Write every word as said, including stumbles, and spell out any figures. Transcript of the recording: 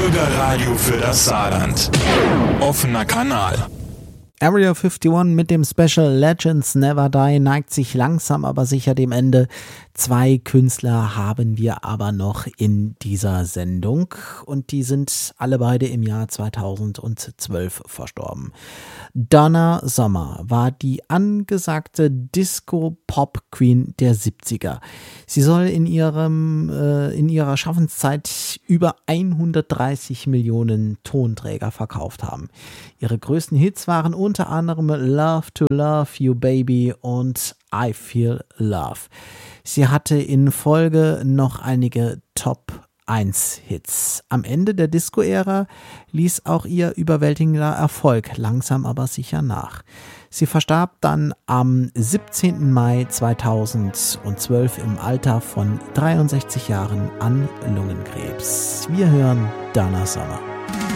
Bürgerradio für das Saarland. Offener Kanal. Area einundfünfzig mit dem Special Legends Never Die neigt sich langsam aber sicher dem Ende. Zwei Künstler haben wir aber noch in dieser Sendung und die sind alle beide im Jahr zweitausendzwölf verstorben. Donna Summer war die angesagte Disco-Pop-Queen der siebziger. Sie soll in, ihrem, äh, in ihrer Schaffenszeit über hundertdreißig Millionen Tonträger verkauft haben. Ihre größten Hits waren unter anderem Love to Love You Baby und I Feel Love. Sie hatte in Folge noch einige Top eins Hits. Am Ende der Disco-Ära ließ auch ihr überwältigender Erfolg langsam aber sicher nach. Sie verstarb dann am siebzehnten Mai zweitausendzwölf im Alter von dreiundsechzig Jahren an Lungenkrebs. Wir hören Donna Summer.